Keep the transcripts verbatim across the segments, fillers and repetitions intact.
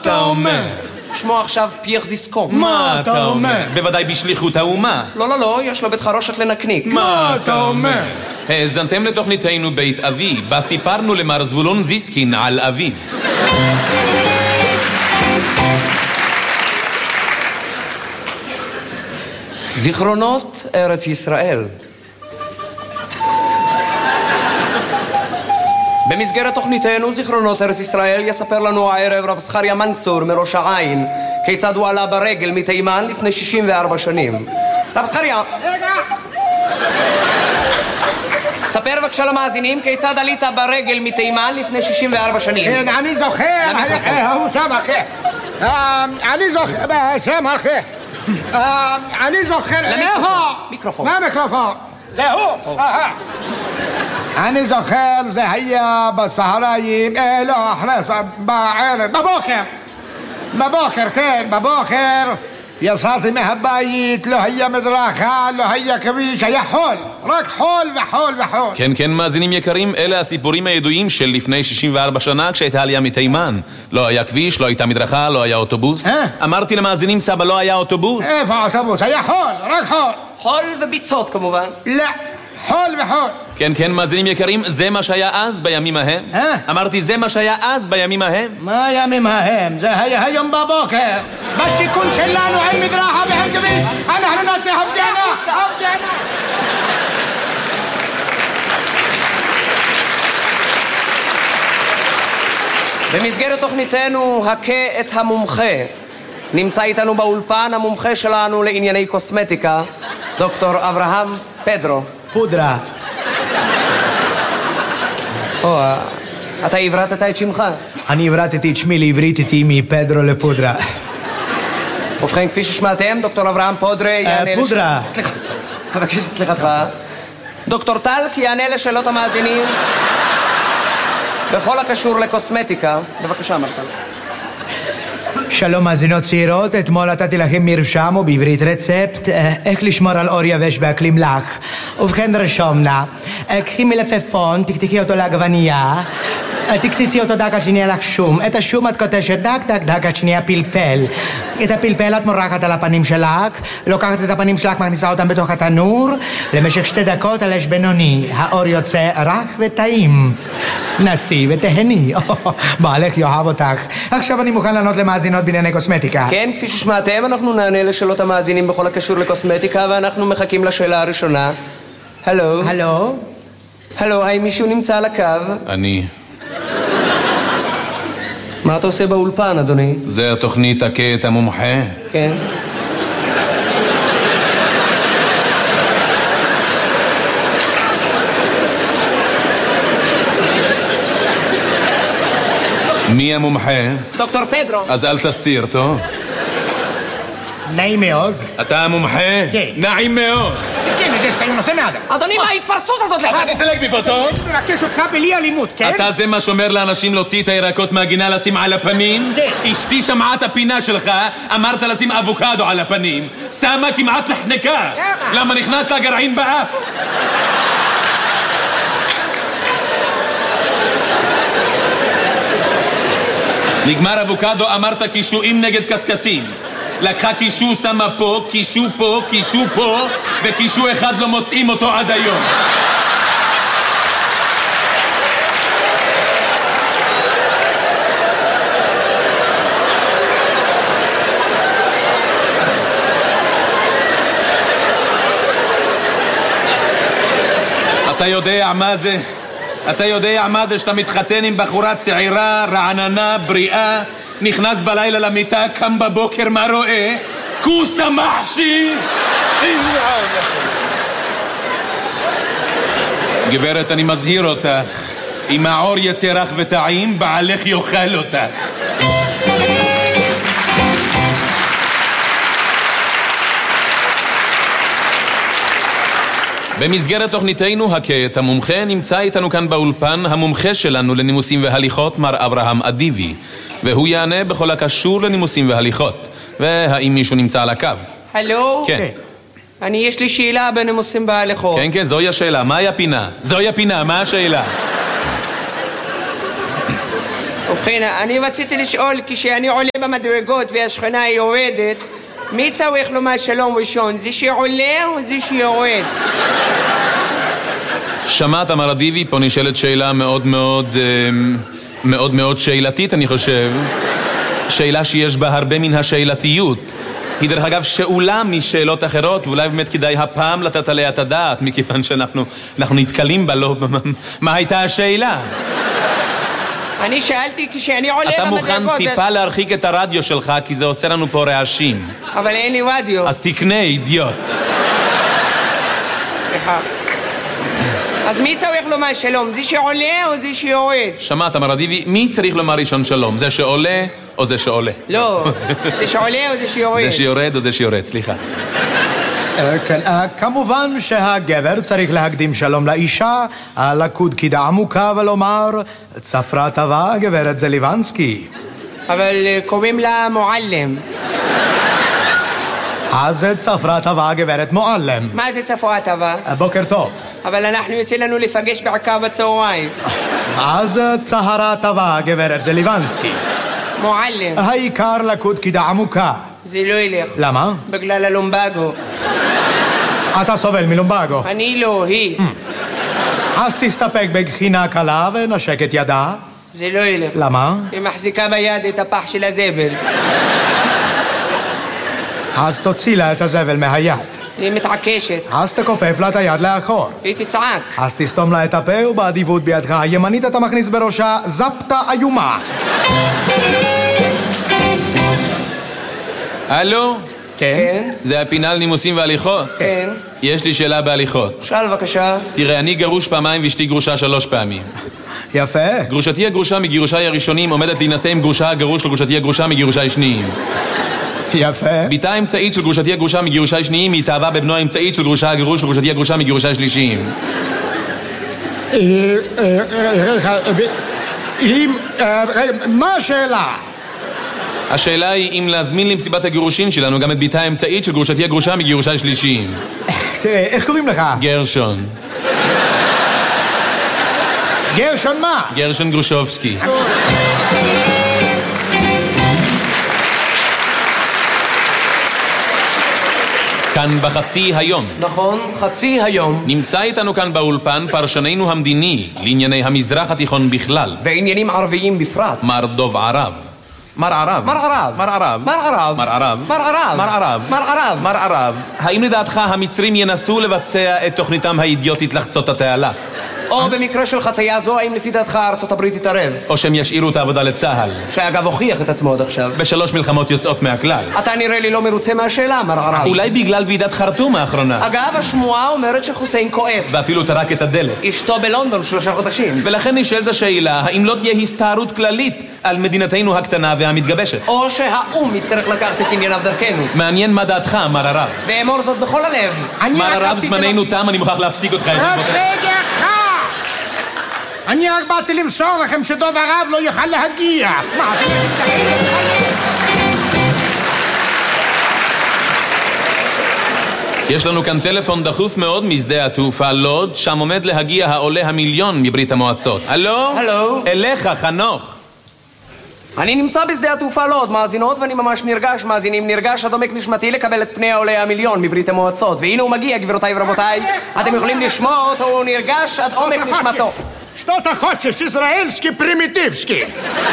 אתה אומר? שמו עכשיו פייר זיסקו. מה אתה אומר? בוודאי בשליחות האומה. לא, לא, לא, יש לו בית חרושת לנקניק. מה אתה אומר? האזנתם לתוכניתנו בית אבי, בה סיפרנו למר זבולון זיסקין על אביו. זיכרונות ארץ ישראל. במסגרת תוכניתנו זיכרונות ארץ ישראל יספר לנו הערב רב זכריה מנסור מראש העין כיצד הוא עלה ברגל מתימן לפני שישים וארבע שנים. רב זכריה, ספר בבקשה למאזינים כיצד עלית ברגל מתימן לפני שישים וארבע שנים. כן, אני זוכר, הוא שם אחי. אני זוכר, שם אחי. אני זוכר, מיקרופון. מה המיקרופון? זה הוא. אני זוכר, זה היה בסהריים, לא, אחרי, בערב, בבוקר. בבוקר, כן, בבוקר. יצאתי מהבית, לא היה מדרכה, לא היה כביש, היה חול. רק חול וחול וחול. כן, כן, מאזינים יקרים, אלה הסיפורים הידועים של לפני שישים וארבע שנה כשהייתה עלייה מתימן. לא היה כביש, לא הייתה מדרכה, לא היה אוטובוס. אה? אמרתי למאזינים, סבא, לא היה אוטובוס. איפה אוטובוס? היה חול, רק חול. חול וביצות כמובן. לא, חול וחול. כן, כן, מאזינים יקרים, זה מה שהיה אז בימים ההם. אה? אמרתי, זה מה שהיה אז בימים ההם. מה הימים ההם? זה היה היום בבוקר. בשיכון שלנו אין מדרכה ואין כביש. אנחנו נעשה הפגנה. הפגנה. במסגרת תוכניתנו הכה את המומחה נמצא איתנו באולפן המומחה שלנו לענייני קוסמטיקה דוקטור אברהם פדרו. פודרה. או, אתה עברתת את שמך? אני עברתתי את שמי לעבריתתי מפדרו לפודרה. ובכן, כפי ששמעתם, דוקטור אברהם פודרה יענה... פודרה. סליחה, מבקש את סליחתך. דוקטור טלק יענה לשאלות המאזינים בכל הקשור לקוסמטיקה. בבקשה, מרטל. שלום מאזינות צעירות, אתמול נתתי לכם מרשם או בעברית רצפט איך לשמור על אור יבש באקלים לח. ובכן רשום לה, קחי מלפפון, תקתקי אותו לעגבנייה, תקציסי אותו דק עד שנהיה לך שום. את השום את קוטשת דק דק דק עד שנהיה פלפל. את הפלפל את מורחת על הפנים שלך, לוקחת את הפנים שלך, מכניסה אותם בתוך התנור למשך שתי דקות על אש בינוני. האור יוצא רך וטעים. נסי ותהני. בעלך יאהב אותך. עכשיו אני מוכן לענות למאזינות בענייני קוסמטיקה. כן, כפי ששמעתם, אנחנו נענה לשאלות המאזינים בכל הקשור לקוסמטיקה, ואנחנו מחכים לשאלה הראשונה. הלו? הלו? הלו, האם מישהו נמצא על הקו? אני. מה אתה עושה באולפן, אדוני? זה התוכנית הכה את המומחה? כן. מי המומחה? דוקטור פדרו. אז אל תסתיר, טוב? נעים מאוד. אתה המומחה? כן. נעים מאוד. כן, זה שאתה נושא נאדה. אדוני, מה ההתפרצות הזאת לך? אתה תסלק מפה, טוב? אני מבקש אותך בלי אלימות, כן? אתה זה מה שאומר לאנשים להוציא את הירקות מהגינה לשים על הפנים? כן. אשתי שמעה את הפינה שלך, אמרת לשים אבוקדו על הפנים. שמה כמעט לחנקה. למה נכנס לה גרעין באף? נגמר אבוקדו, אמרת קישואים נגד קסקסים. לקחה קישו, שמה פה, קישו פה, קישו פה, וקישו אחד לא מוצאים אותו עד היום. אתה יודע מה זה? אתה יודע מה זה שאתה מתחתן עם בחורה צעירה, רעננה, בריאה, נכנס בלילה למיטה, קם בבוקר, מה רואה? כוסה מחשי! גברת, אני מזהיר אותך, אם העור יצא רך וטעים, בעלך יאכל אותך. במסגרת תוכניתנו הכה את המומחה נמצא איתנו כאן באולפן המומחה שלנו לנימוסים והליכות, מר אברהם אדיבי, והוא יענה בכל הקשור לנימוסים והליכות. והאם מישהו נמצא על הקו? הלו? כן. אני, יש לי שאלה בנימוסים והליכות. כן, כן, זוהי השאלה. מהי הפינה? זוהי הפינה, מה השאלה? ובכן, אני רציתי לשאול, כשאני עולה במדרגות והשכנה היא יורדת, מי צריך לומר שלום ראשון? זה שעולה או זה שיורד? שמעת, מר אדיבי, פה נשאלת שאלה מאוד מאוד מאוד מאוד שאלתית, אני חושב. שאלה שיש בה הרבה מן השאלתיות. היא דרך אגב שאולה משאלות אחרות, ואולי באמת כדאי הפעם לתת עליה את הדעת, מכיוון שאנחנו אנחנו נתקלים בה, לא... מה הייתה השאלה? אני שאלתי כשאני עולה במדרגות... אתה מוכן טיפה להרחיק את הרדיו שלך, כי זה עושה לנו פה רעשים. אבל אין לי רדיו. אז תקנה, אידיוט. סליחה. אז מי צריך לומר שלום? זה שעולה או זה שיורד? שמעת, מר אדיבי, מי צריך לומר ראשון שלום? זה שעולה או זה שעולה? לא, זה שעולה או זה שיורד? זה שיורד או זה שיורד, סליחה. כן, כמובן שהגבר צריך להקדים שלום לאישה, לקוד קידה עמוקה ולומר צפרה טובה, גברת זליבנסקי. אבל קוראים לה מועלם. אז צפרה טובה, גברת מועלם. מה זה צפרה טובה? בוקר טוב. אבל אנחנו יוצא לנו לפגש בעיקר בצהריים. אז צהרה טובה, גברת זליבנסקי. מועלם. העיקר לקוד קידה עמוקה. זה לא ילך. למה? בגלל הלומבגו. אתה סובל מלומבגו? אני לא, היא. אז תסתפק בגחינה קלה ונשק את ידה. זה לא ילך. למה? היא מחזיקה ביד את הפח של הזבל. אז תוציא לה את הזבל מהיד. היא מתעקשת. אז תכופף לה את היד לאחור. היא תצעק. אז תסתום לה את הפה ובאדיבות בידך הימנית אתה מכניס בראשה זפתה איומה. הלו? כן? זה הפינה על נימוסים והליכות? כן. יש לי שאלה בהליכות. שאל בבקשה. תראה, אני גרוש פעמיים ואשתי גרושה שלוש פעמים. יפה. גרושתי הגרושה מגירושיי הראשונים עומדת להינשא עם גרושה הגרוש לגרושתי הגרושה מגירושיי שניים. יפה. ביתה האמצעית של גרושתי הגרושה מגירושיי שניים היא התאהבה בבנו האמצעית של גרושה הגרוש לגרושתי הגרושה מגירושיי שלישיים. מה השאלה? השאלה היא אם להזמין למסיבת הגירושין שלנו גם את ביתה האמצעית של גרושתי הגרושה מגירושיי שלישיים. תראה, איך קוראים לך? גרשון. גרשון מה? גרשון גרושובסקי. כאן בחצי היום. נכון, חצי היום. נמצא איתנו כאן באולפן פרשננו המדיני לענייני המזרח התיכון בכלל. ועניינים ערביים בפרט. מר דוב ערב. מר ערב. מר ערב. מר ערב. מר ערב. מר ערב. מר ערב. מר ערב. מר ערב. מר ערב. האם לדעתך המצרים ינסו לבצע את תוכניתם האידיוטית לחצות את התעלה? או במקרה של חצייה זו, האם לפי דעתך ארצות הברית תתערב? או שהם ישאירו את העבודה לצה"ל? שאגב הוכיח את עצמו עד עכשיו. בשלוש מלחמות יוצאות מהכלל. אתה נראה לי לא מרוצה מהשאלה, מר ערב. אולי בגלל ועידת חרטום האחרונה. אגב, השמועה אומרת שחוסיין כועס. ואפילו טרק את הדלת. אשתו בלונדון שלושה חודשים. ולכן נשאלת השאלה, האם לא תהיה הסתערות כללית על מדינתנו הקטנה והמתגבשת? או שהאום יצטרך לקחת את ענייניו דרכנו. מעניין מה דעתך, מר ערב. ואמור זאת בכל הלב. מר ערב, זמננו תם, אני מוכרח להפסיק אותך. רק רגע אחד! אני רק באתי למסור לכם שדוב ערב לא יוכל להגיע. מה, אתם יש לנו כאן טלפון דחוף מאוד משדה התעופה לוד, שם עומד להגיע העולה המיליון מברית המועצות. הלו? הלו? אליך, חנוך. אני נמצא בשדה התעופה לוד, מאזינות, ואני ממש נרגש, מאזינים, נרגש עד עומק נשמתי לקבל את פני העולה המיליון מברית המועצות. והנה הוא מגיע, גבירותיי ורבותיי, אתם יכולים לשמוע אותו, הוא נרגש עד עומק נשמתו. Что ты хочешь, израильский, примитивский?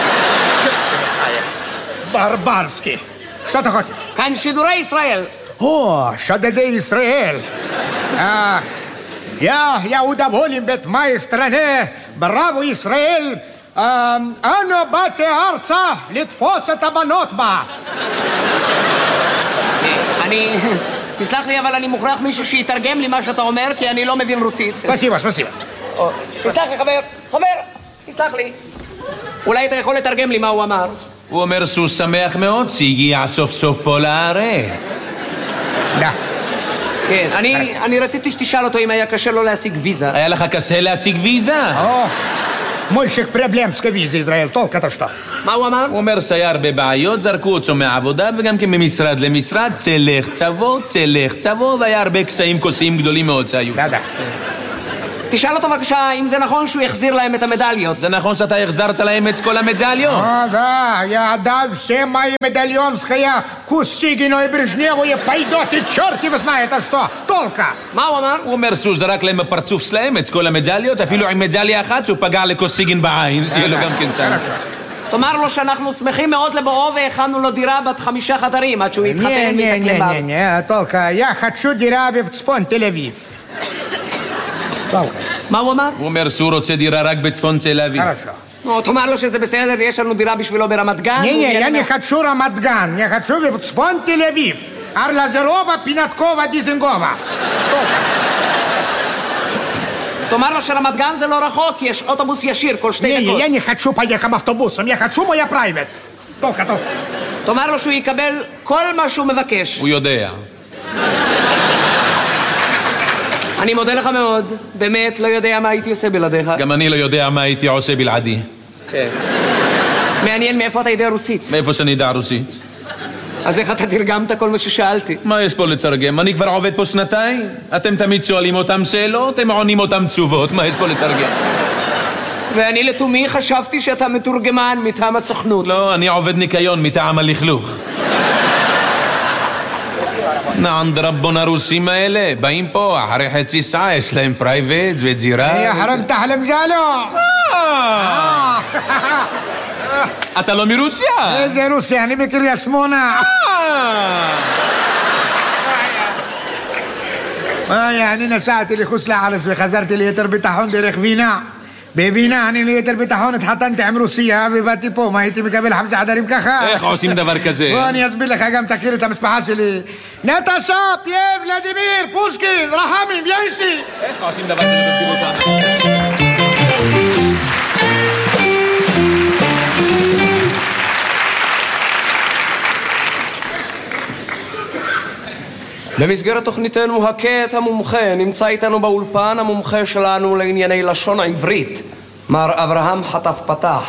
Барбарский. Что ты хочешь? כאן שידורי ישראל. О, шадеды Израиль. А, я, я удоволен быть в моей стране. Браво, Израиль. А, אנו באתי ארצה לתפוס את הבנות בה. אני... תסלח לי, אבל אני מוכרח מישהו שיתרגם לי מה שאתה אומר, כי אני לא מבין רוסית. Спасибо, спасибо. תסלח לי, חבר. חבר, תסלח לי. אולי אתה יכול לתרגם לי מה הוא אמר? הוא אומר שהוא שמח מאוד שהגיע סוף סוף פה לארץ. Да. כן, אני, אני רציתי שתשאל אותו אם היה קשה לו להשיג ויזה. היה לך קשה להשיג ויזה? О, мальчик проблем с визой, Израиль. Толк-то что? מה הוא אמר? הוא אומר שהיה הרבה בעיות, זרקו אותו מהעבודה וגם כן ממשרד למשרד, צלח צבו, צלח צבו, והיה הרבה קשיים כוסיים גדולים מאוד שהיו. Да-да. תשאל אותו בבקשה אם זה נכון שהוא יחזיר להם את המדליות. זה נכון שאתה החזרת להם את כל המדליות? А, да, я отдал все мои медальонские Кусигину и Брежневу и пойдет, и черт его знает, а что? Толка! מה הוא אמר? הוא אומר שהוא זרק להם בפרצוף שלהם את כל המדליות, אפילו עם מדליה אחת שהוא פגע לקוסיגין בעין, שיהיה לו גם כן שם. תאמר לו שאנחנו שמחים מאוד לבואו והכנו לו דירה בת חמישה חדרים עד שהוא יתחתן ויתקלם בה. Не-не-не, Толка, я хочу דירה בצפון תל אביב. Толка. מה הוא אמר? הוא אומר שהוא רוצה דירה רק בצפון תל אביב. Хорошо. תאמר לו שזה בסדר ויש לנו דירה בשבילו ברמת גן. Не-не, я не хочу רמת גן, я хочу בצפון תל אביב. ארלזרова, פינתקובה, דיזנגובה. תאמר לו שרמת גן זה לא רחוק, יש אוטובוס ישיר כל שתי דקות. Не-не, я не хочу поехать автобусом, я хочу моя private. Толка, Толка. תאמר לו שהוא יקבל כל מה שהוא מבקש. הוא יודע. אני מודה לך מאוד, באמת לא יודע מה הייתי עושה בלעדיך. גם אני לא יודע מה הייתי עושה בלעדי. כן. מעניין מאיפה אתה יודע רוסית. מאיפה שאני יודע רוסית? אז איך אתה תרגמת כל מה ששאלתי? מה יש פה לתרגם? אני כבר עובד פה שנתיים. אתם תמיד שואלים אותם שאלות, הם עונים אותם תשובות. מה יש פה לתרגם? ואני לתומי חשבתי שאתה מתורגמן מטעם הסוכנות. לא, אני עובד ניקיון מטעם הלכלוך. נענד רבון הרוסים האלה, באים פה אחרי חצי שעה, יש להם פרייבט ודירה. يا حرام تحلم زالو. אתה לא מרוסיה? איזה רוסיה, אני בקריית שמונה. אני נסעתי לחוץ לארץ וחזרתי ליתר ביטחון דרך וינה. בווינה אני ליתר ביטחון התחתנתי עם רוסיה ובאתי פה, מה הייתי מקבל חמסה חדרים ככה? איך עושים דבר כזה? בוא אני אסביר לך, גם תכיר את המשפחה שלי. נטשה, פייב, ולדימיר, פושקין, רחמים, יאיסי. איך עושים דבר כזה? תתקיב אותם. במסגרת תוכניתנו הכה את המומחה, נמצא איתנו באולפן המומחה שלנו לענייני לשון העברית, מר אברהם חטף פתח.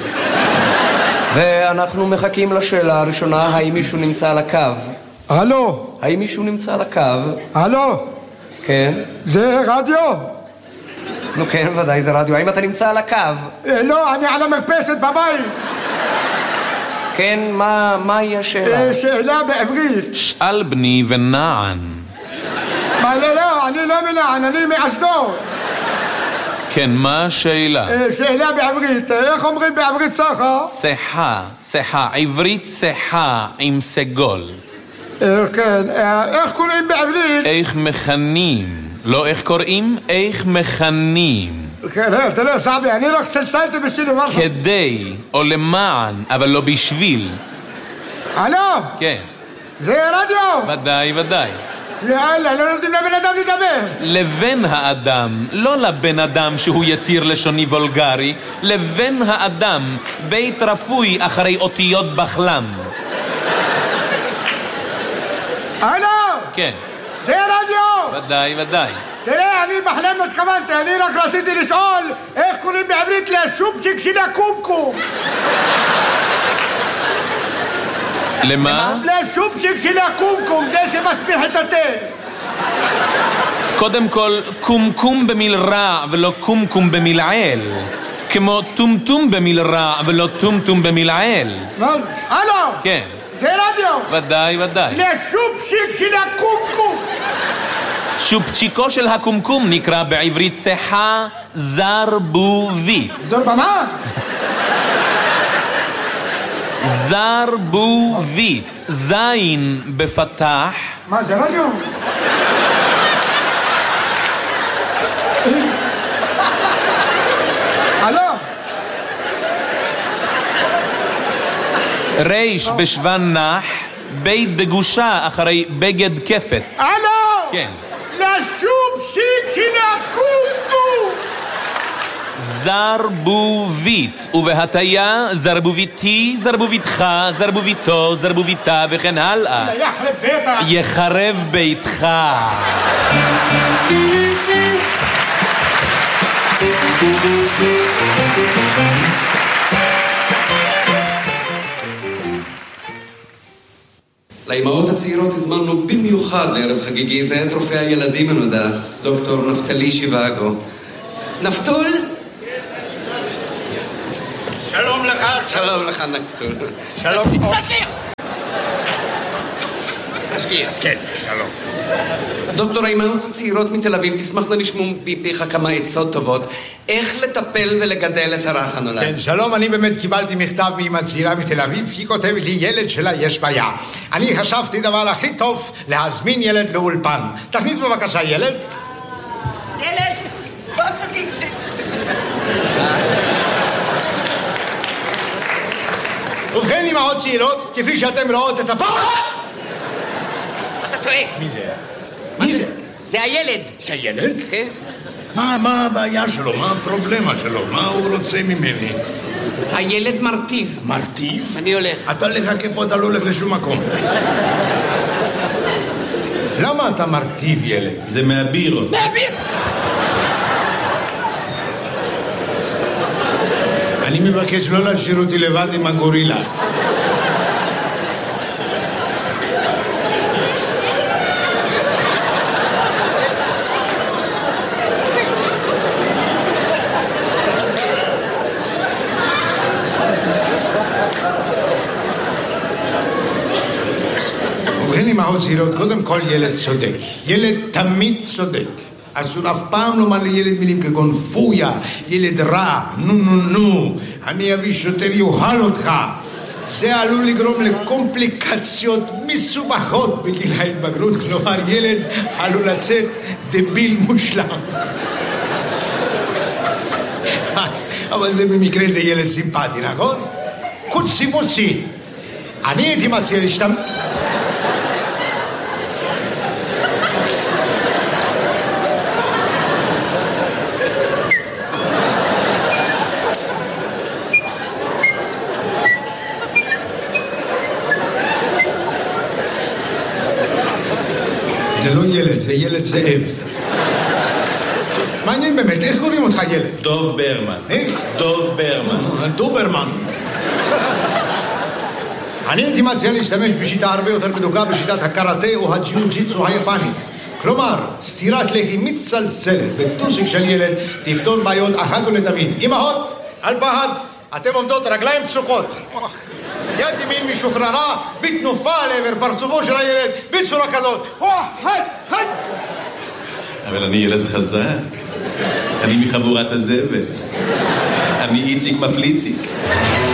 ואנחנו מחכים לשאלה הראשונה, האם מישהו נמצא על הקו? הלו? האם מישהו נמצא על הקו? הלו? כן. זה רדיו? נו כן, ודאי זה רדיו. האם אתה נמצא על הקו? לא, אני על המרפסת בבית. כן, מה, מהי השאלה? שאלה בעברית. שאל בני ונען. מה, לא, לא, אני לא מנען, אני מאשדוד. כן, מה השאלה? שאלה בעברית, איך אומרים בעברית סחה? צחה, צחה, עברית צחה עם סגול. כן, איך קוראים בעברית? איך מכנים, לא איך קוראים, איך מכנים. כן, תראה, סעבי, אני רק סלסלתי בשביל לומר לך. כדי, או למען, אבל לא בשביל. הלו? כן. זה רדיו? ודאי, ודאי. יאללה, לא נותנים לבן אדם לדבר. לבן האדם, לא לבן אדם שהוא יציר לשוני וולגרי, לבן האדם, בית רפוי אחרי אותיות בחלם. הלו? כן. זה רדיו? ודאי, ודאי. תראה, אני בחלם לא התכוונתי, אני רק רציתי לשאול איך קוראים בעברית לשופשיק של הקומקום. למה? לשופשיק של הקומקום, זה שמשפיח את התה. קודם כל, קומקום במיל רע ולא קומקום במיל עיל. כמו טומטום במיל רע ולא טומטום במיל עיל. הלו? כן. זה רדיו? ודאי, ודאי. לשופשיק של הקומקום. שופצ'יקו של הקומקום נקרא בעברית צחה זרבובית. זרבמה? זרבובית. זין בפתח. מה זה רדיו? הלו? ריש בשוון נח, בית דגושה אחרי בגד כפת. הלו? כן. לשופשיק של הקומקום. זרבובית, ובהטיה זרבוביתי, זרבוביתך, זרבוביתו, זרבוביתה וכן הלאה. יחרב ביתך. יחרב ביתך. לאמהות הצעירות הזמנו במיוחד לערב חגיגי זה את רופא הילדים הנודע, דוקטור נפתלי שיבאגו. נפתול? שלום לך. שלום לך, נפתול. שלום. תשקיע! תשקיע. כן, שלום. דוקטור, האימהות הצעירות מתל אביב תשמחנה לשמוע מפיך כמה עצות טובות איך לטפל ולגדל את הרך הנולד. כן, שלום, אני באמת קיבלתי מכתב מאמא צעירה מתל אביב, היא כותבת לי, ילד שלה יש בעיה. אני חשבתי דבר הכי טוב להזמין ילד לאולפן. תכניס בבקשה ילד. ילד! בוא תצחקי קצת. ובכן, אמהות צעירות, כפי שאתם רואות את הפחד! אתה צועק. מי זה? מי זה? זה הילד. זה ילד? כן? מה, מה הבעיה שלו? מה הפרובלמה שלו? מה הוא רוצה ממני? הילד מרטיב. מרטיב? אני הולך. אתה לחכה פה, אתה לא הולך לשום מקום. למה אתה מרטיב ילד? זה מהבירות. נעביר! אני מבקש לא להשאיר אותי לבד עם הגורילה. ובכן, אמהות צעירות, קודם כל ילד צודק. ילד תמיד צודק. אסור אף פעם לומר לילד מילים כגון פויה, ילד רע, נו נו נו, אני אביא שוטר יוהל אותך. זה עלול לגרום לקומפליקציות מסובכות בגיל ההתבגרות, כלומר ילד עלול לצאת דביל מושלם. אבל זה במקרה זה ילד סימפטי, נכון? קוצי מוצי. אני הייתי מציע להשתמש... זה לא ילד, זה ילד זאב. מעניין באמת, איך קוראים אותך ילד? דוב ברמן. איך? דוב ברמן. דוברמן. אני הייתי מציע להשתמש בשיטה הרבה יותר בדוקה, בשיטת הקראטה או הג'יוג'יצו היפנית. כלומר, סטירת לחי מצלצלת בטוסיק של ילד תפתור בעיות אחת ולתמיד. אמהות, אל פחד, אתם עומדות רגליים פסוקות. יד ימין משוחררה, בתנופה לעבר פרצופו של הילד, בצורה כזאת. היי, היי! אבל אני ילד חזק. אני מחבורת הזבל. אני איציק מפליציק.